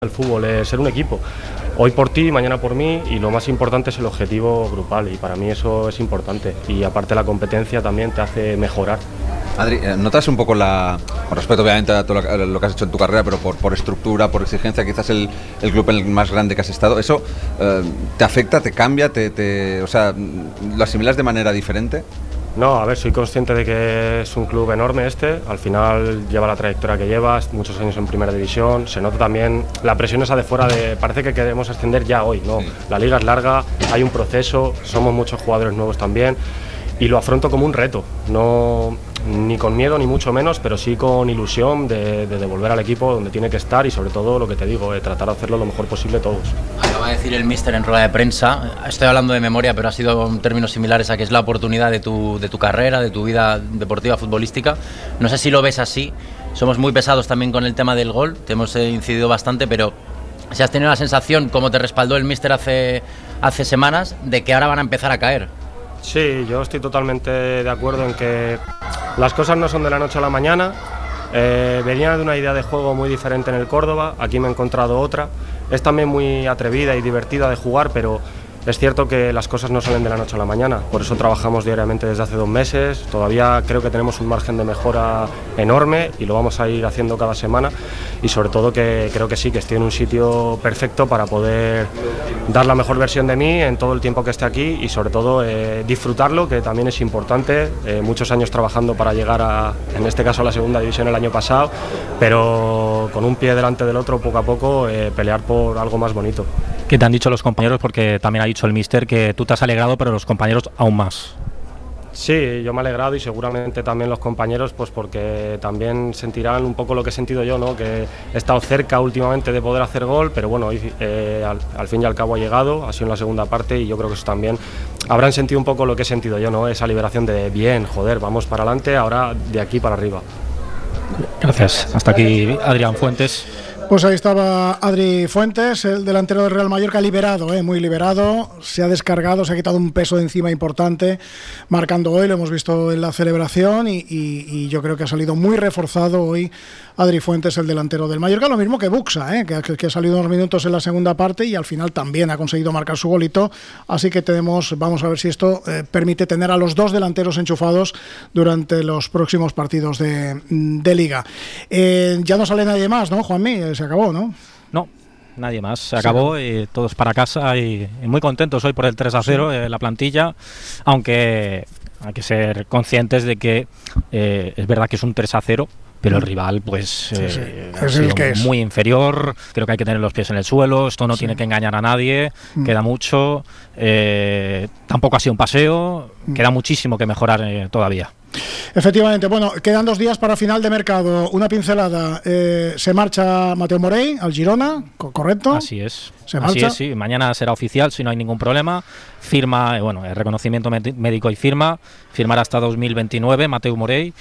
El fútbol es ser un equipo, hoy por ti, mañana por mí, y lo más importante es el objetivo grupal, y para mí eso es importante, y aparte la competencia también te hace mejorar. Adri, ¿notas un poco con respecto obviamente a todo lo que has hecho en tu carrera, pero por estructura, por exigencia, quizás el club en el más grande que has estado, eso te afecta, te cambia, o sea, lo asimilas de manera diferente? No, a ver, soy consciente de que es un club enorme al final lleva la trayectoria que lleva, muchos años en primera división, se nota también la presión esa de fuera parece que queremos ascender ya hoy, ¿no? Sí. La liga es larga, hay un proceso, somos muchos jugadores nuevos también y lo afronto como un reto, no ni con miedo ni mucho menos, pero sí con ilusión de devolver al equipo donde tiene que estar y sobre todo lo que te digo, tratar de hacerlo lo mejor posible todos. Acaba de decir el míster en rueda de prensa, estoy hablando de memoria, pero ha sido en términos similares a que es la oportunidad de tu carrera, de tu vida deportiva futbolística. No sé si lo ves así, somos muy pesados también con el tema del gol, te hemos incidido bastante, pero si has tenido la sensación, como te respaldó el míster hace semanas, de que ahora van a empezar a caer. Sí, yo estoy totalmente de acuerdo en que las cosas no son de la noche a la mañana. Venía de una idea de juego muy diferente en el Córdoba, aquí me he encontrado otra. Es también muy atrevida y divertida de jugar, pero es cierto que las cosas no salen de la noche a la mañana, por eso trabajamos diariamente desde hace 2 meses, todavía creo que tenemos un margen de mejora enorme y lo vamos a ir haciendo cada semana y sobre todo que creo que sí, que estoy en un sitio perfecto para poder dar la mejor versión de mí en todo el tiempo que esté aquí y sobre todo disfrutarlo, que también es importante, muchos años trabajando para llegar en este caso a la segunda división el año pasado, pero con un pie delante del otro poco a poco pelear por algo más bonito. ¿Qué te han dicho los compañeros? Porque también ha dicho el míster que tú te has alegrado, pero los compañeros aún más. Sí, yo me he alegrado y seguramente también los compañeros, pues porque también sentirán un poco lo que he sentido yo, ¿no? Que he estado cerca últimamente de poder hacer gol, pero bueno, hoy al fin y al cabo ha llegado, ha sido en la segunda parte y yo creo que eso también habrán sentido un poco lo que he sentido yo, ¿no? Esa liberación de bien, joder, vamos para adelante, ahora de aquí para arriba. Gracias. Hasta aquí Adrián Fuentes. Pues ahí estaba Adri Fuentes, el delantero del Real Mallorca, liberado, muy liberado, se ha descargado, se ha quitado un peso de encima importante, marcando hoy, lo hemos visto en la celebración y yo creo que ha salido muy reforzado hoy Adri Fuentes, el delantero del Mallorca, lo mismo que Buxa, que ha salido unos minutos en la segunda parte y al final también ha conseguido marcar su golito, así que vamos a ver si esto permite tener a los 2 delanteros enchufados durante los próximos partidos de Liga. Ya no sale nadie más, ¿no, Juanmi? Se acabó, ¿no? No, nadie más. Se acabó y todos para casa y muy contentos hoy por el 3-0 la plantilla, aunque hay que ser conscientes de que es verdad que es un 3-0, pero el rival pues ha sido muy inferior, creo que hay que tener los pies en el suelo, esto no tiene que engañar a nadie, queda mucho, tampoco ha sido un paseo, queda muchísimo que mejorar todavía. Efectivamente, bueno, quedan 2 días para final de mercado. Una pincelada, se marcha Mateu Morey al Girona, ¿correcto? Así es. ¿Se marcha? Así es, sí. Mañana será oficial, si no hay ningún problema. Firma, el reconocimiento médico y firmará hasta 2029 Mateu Morey.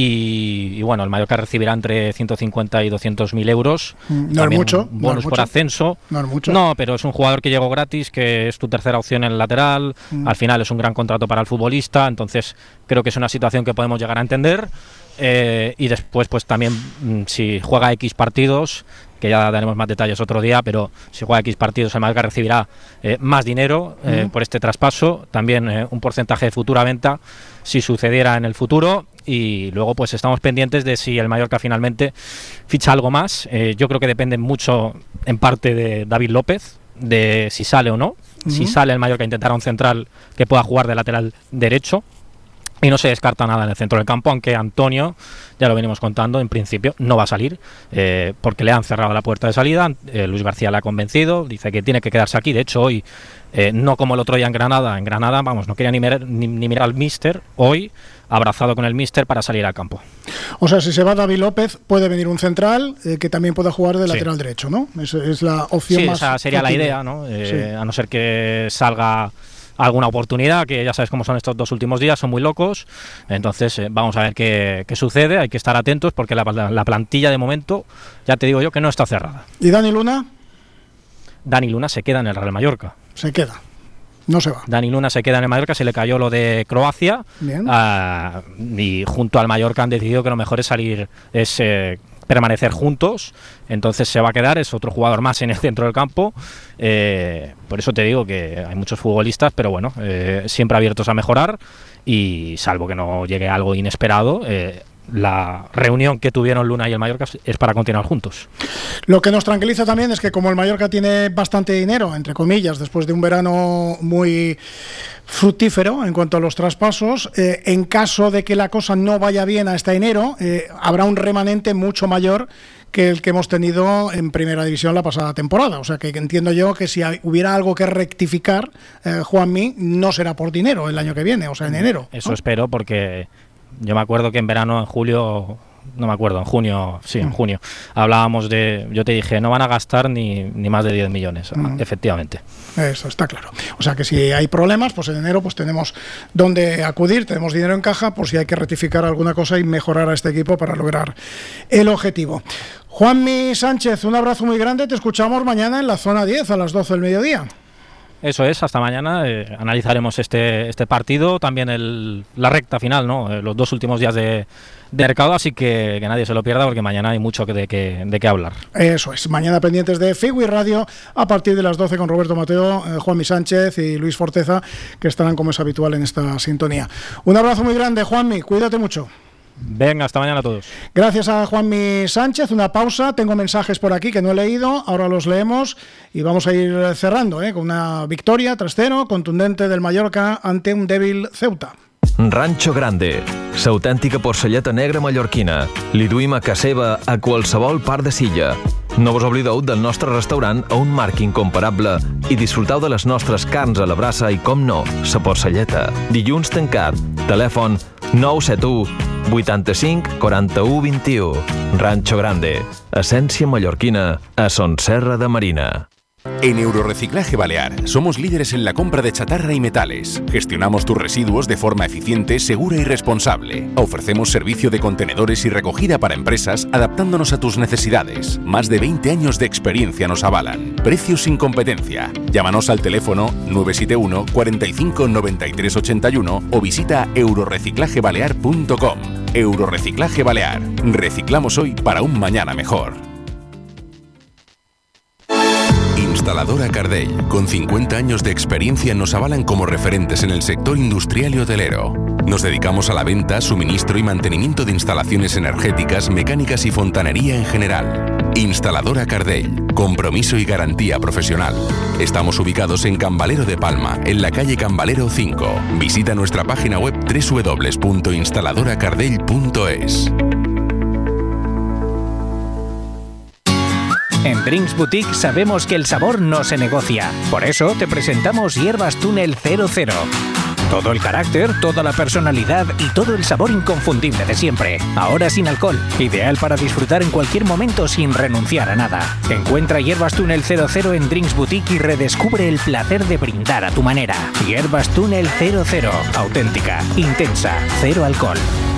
Y bueno, el Mallorca recibirá entre 150 y 200.000 euros. No es mucho. Bonus por ascenso. No es mucho. No, pero es un jugador que llegó gratis, que es tu tercera opción en el lateral. Al final es un gran contrato para el futbolista. Entonces creo que es una situación que podemos llegar a entender. Y después, pues también, si juega X partidos, que ya daremos más detalles otro día, pero si juega X partidos, el Mallorca recibirá más dinero por este traspaso. También un porcentaje de futura venta, si sucediera en el futuro. Y luego pues estamos pendientes de si el Mallorca finalmente ficha algo más. Yo creo que depende mucho en parte de David López, de si sale o no. Si sale, el Mallorca intentará un central que pueda jugar de lateral derecho. Y no se descarta nada en el centro del campo, aunque Antonio, ya lo venimos contando, en principio no va a salir porque le han cerrado la puerta de salida. Luis García le ha convencido, dice que tiene que quedarse aquí. De hecho, hoy, no como el otro día en Granada, no quería ni mirar al míster, hoy abrazado con el míster para salir al campo. O sea, si se va David López, puede venir un central que también pueda jugar de lateral derecho, ¿no? Esa es la opción más. Sí, esa sería la idea, ¿no? A no ser que salga alguna oportunidad, que ya sabes cómo son estos 2 últimos días, son muy locos. Entonces vamos a ver qué sucede, hay que estar atentos porque la plantilla de momento, ya te digo yo que no está cerrada. ¿Y Dani Luna? Dani Luna se queda en el Real Mallorca. Se queda, no se va. Dani Luna se queda en el Mallorca, se le cayó lo de Croacia. Y junto al Mallorca han decidido que lo mejor es salir, permanecer juntos, entonces se va a quedar, es otro jugador más en el centro del campo. Por eso te digo que hay muchos futbolistas, pero bueno, siempre abiertos a mejorar, y salvo que no llegue algo inesperado, la reunión que tuvieron Luna y el Mallorca es para continuar juntos. Lo que nos tranquiliza también es que como el Mallorca tiene bastante dinero, entre comillas, después de un verano muy fructífero en cuanto a los traspasos, en caso de que la cosa no vaya bien hasta enero, habrá un remanente mucho mayor que el que hemos tenido en Primera División la pasada temporada. O sea que entiendo yo que si hubiera algo que rectificar, Juanmi, no será por dinero el año que viene, o sea, en enero. Eso, ¿no? Espero, porque yo me acuerdo que en verano, en julio, no me acuerdo, en junio, sí, en junio, hablábamos de, yo te dije, no van a gastar ni más de 10 millones, efectivamente. Eso está claro. O sea que si hay problemas, pues en enero pues tenemos dónde acudir, tenemos dinero en caja por si hay que rectificar alguna cosa y mejorar a este equipo para lograr el objetivo. Juanmi Sánchez, un abrazo muy grande, te escuchamos mañana en la zona 10 a las 12 del mediodía. Eso es, hasta mañana analizaremos este partido, también la recta final, ¿no? Los 2 últimos días de mercado, así que nadie se lo pierda porque mañana hay mucho de qué hablar. Eso es, mañana pendientes de FIGUI Radio a partir de las 12 con Roberto Mateo, Juanmi Sánchez y Luis Forteza, que estarán como es habitual en esta sintonía. Un abrazo muy grande, Juanmi, cuídate mucho. Venga, hasta mañana a todos. Gracias a Juanmi Sánchez, una pausa, tengo mensajes por aquí que no he leído, ahora los leemos y vamos a ir cerrando con una victoria 3-0 contundente del Mallorca ante un débil Ceuta. Rancho Grande, l'autèntica porcelleta negra mallorquina. Li duim a casa seva a qualsevol part de Silla. No vos oblideu del nostre restaurant a un marc incomparable i disfruteu de les nostres carns a la brasa i, com no, la porcelleta. Dilluns tancat. Telèfon 971 85 41 21. Rancho Grande, essència mallorquina a Son Serra de Marina. En Euroreciclaje Balear somos líderes en la compra de chatarra y metales. Gestionamos tus residuos de forma eficiente, segura y responsable. Ofrecemos servicio de contenedores y recogida para empresas adaptándonos a tus necesidades. Más de 20 años de experiencia nos avalan. Precios sin competencia. Llámanos al teléfono 971 45 93 81 o visita euroreciclagebalear.com. Euroreciclaje Balear. Reciclamos hoy para un mañana mejor. Instaladora Cardell, con 50 años de experiencia, nos avalan como referentes en el sector industrial y hotelero. Nos dedicamos a la venta, suministro y mantenimiento de instalaciones energéticas, mecánicas y fontanería en general. Instaladora Cardell, compromiso y garantía profesional. Estamos ubicados en Can Valero de Palma, en la calle Can Valero 5. Visita nuestra página web www.instaladoracardell.es. En Drinks Boutique sabemos que el sabor no se negocia. Por eso te presentamos Hierbas Túnel 00. Todo el carácter, toda la personalidad y todo el sabor inconfundible de siempre. Ahora sin alcohol. Ideal para disfrutar en cualquier momento sin renunciar a nada. Encuentra Hierbas Túnel 00 en Drinks Boutique y redescubre el placer de brindar a tu manera. Hierbas Túnel 00. Auténtica, intensa, cero alcohol.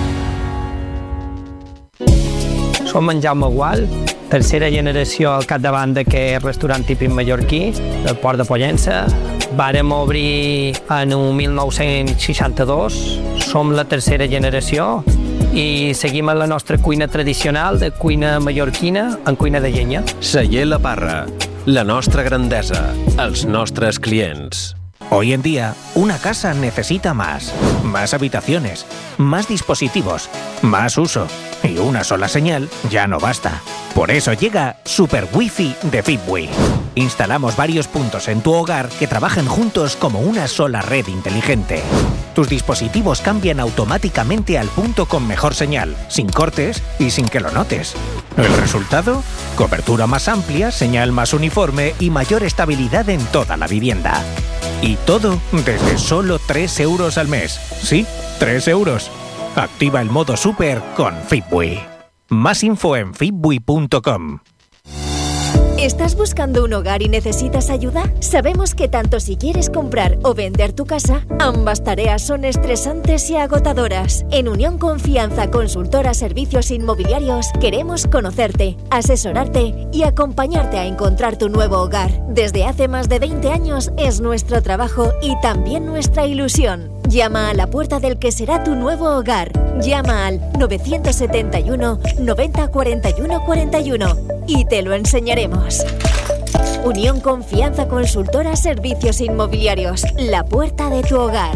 Som en Jaume Gual, tercera generació al capdavant d'aquest restaurant típic mallorquí, del Port de Pollença. Vàrem obrir en 1962, som la tercera generació i seguim en la nostra cuina tradicional de cuina mallorquina en cuina de llenya. Celler La Parra, la nostra grandesa, els nostres clients. Hoy en día, una casa necesita más habitaciones, más dispositivos, más uso. Y una sola señal ya no basta. Por eso llega Super Wi-Fi de FitWi. Instalamos varios puntos en tu hogar que trabajan juntos como una sola red inteligente. Tus dispositivos cambian automáticamente al punto con mejor señal, sin cortes y sin que lo notes. ¿El resultado? Cobertura más amplia, señal más uniforme y mayor estabilidad en toda la vivienda. Y todo desde solo 3 euros al mes. Sí, 3 euros. Activa el modo Super con FitWi. Más info en fitwi.com. ¿Estás buscando un hogar y necesitas ayuda? Sabemos que tanto si quieres comprar o vender tu casa, ambas tareas son estresantes y agotadoras. En Unión Confianza Consultora Servicios Inmobiliarios queremos conocerte, asesorarte y acompañarte a encontrar tu nuevo hogar. Desde hace más de 20 años es nuestro trabajo y también nuestra ilusión. Llama a la puerta del que será tu nuevo hogar. Llama al 971 90 41 41 y te lo enseñaremos. Unión Confianza Consultora Servicios Inmobiliarios, la puerta de tu hogar.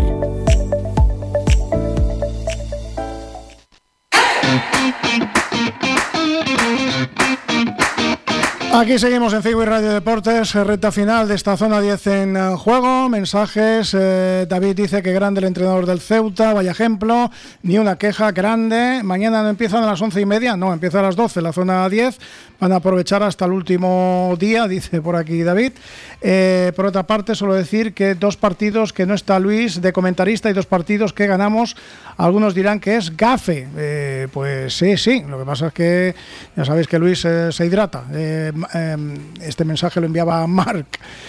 Aquí seguimos en Facebook Radio Deportes, recta final de esta zona 10 en juego. Mensajes, David dice que grande el entrenador del Ceuta, vaya ejemplo, ni una queja, grande. Mañana no empiezan a las 11:30, no, empieza a las 12, la zona 10. Van a aprovechar hasta el último día, dice por aquí David. Por otra parte, solo decir que 2 partidos que no está Luis de comentarista y 2 partidos que ganamos. Algunos dirán que es gafe. Pues sí, lo que pasa es que ya sabéis que Luis se hidrata. Este mensaje lo enviaba Marc.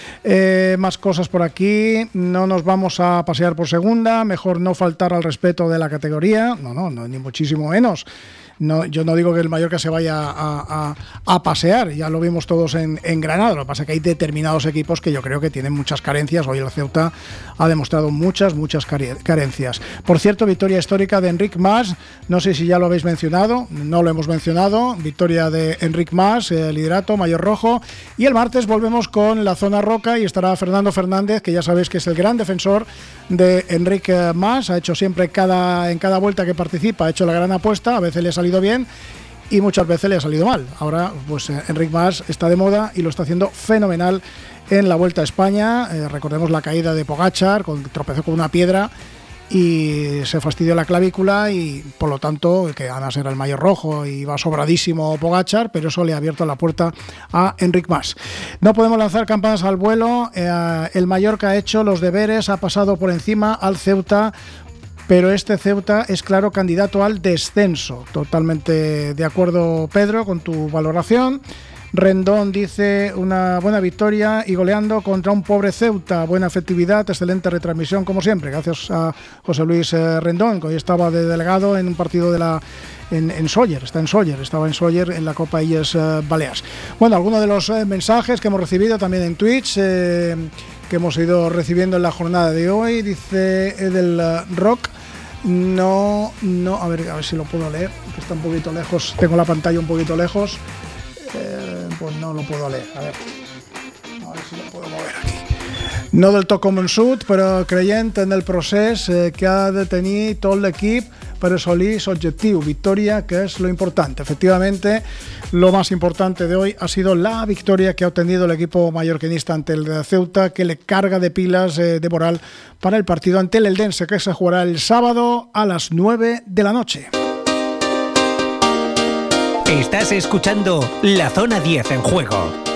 Más cosas por aquí. No nos vamos a pasear por segunda. Mejor no faltar al respeto de la categoría. No, ni muchísimo menos. No, yo no digo que el Mallorca se vaya a pasear, ya lo vimos todos en Granada. Lo que pasa es que hay determinados equipos que yo creo que tienen muchas carencias. Hoy el Ceuta ha demostrado muchas carencias. Por cierto, victoria histórica de Enric Mas, no sé si ya lo habéis mencionado, no lo hemos mencionado, victoria de Enric Mas, liderato, maillot rojo, y el martes volvemos con la zona roca y estará Fernando Fernández, que ya sabéis que es el gran defensor de Enric Mas, ha hecho siempre en cada vuelta que participa, ha hecho la gran apuesta, a veces le ha salido bien y muchas veces le ha salido mal. Ahora pues Enric Mas está de moda y lo está haciendo fenomenal en la Vuelta a España. Recordemos la caída de Pogačar, tropezó con una piedra y se fastidió la clavícula y por lo tanto, que además era el maillot rojo y va sobradísimo Pogačar, pero eso le ha abierto la puerta a Enric Mas. No podemos lanzar campanas al vuelo. El Mallorca ha hecho los deberes, ha pasado por encima al Ceuta, pero este Ceuta es claro candidato al descenso. Totalmente de acuerdo, Pedro, con tu valoración. Rendón dice una buena victoria y goleando contra un pobre Ceuta, buena efectividad, excelente retransmisión como siempre. Gracias a José Luis Rendón, que hoy estaba de delegado en un partido en Sóller, estaba en Sóller en la Copa Illes Balears. Bueno, algunos de los mensajes que hemos recibido también en Twitch, que hemos ido recibiendo en la jornada de hoy, dice Edel Rock. No, a ver si lo puedo leer, que está un poquito lejos, tengo la pantalla un poquito lejos. Pues no lo puedo leer, a ver si lo puedo mover aquí. No del tot convençut, però creient en el procés que ha de tenir tot l'equip per assolir su objetivo, victoria, que es lo importante. Efectivamente, lo más importante de hoy ha sido la victoria que ha obtenido el equipo mallorquinista ante el de Ceuta, que le carga de pilas de moral para el partido ante el Eldense, que se jugará el sábado a las 9 de la noche. Estás escuchando La Zona 10 en juego,